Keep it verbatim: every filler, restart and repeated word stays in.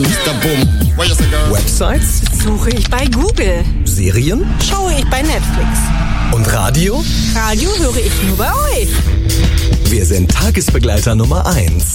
Mister Boom. What you say, girl? Websites? Suche ich bei Google. Serien? Schaue ich bei Netflix. Und Radio? Radio höre ich nur bei euch. Wir sind Tagesbegleiter Nummer eins.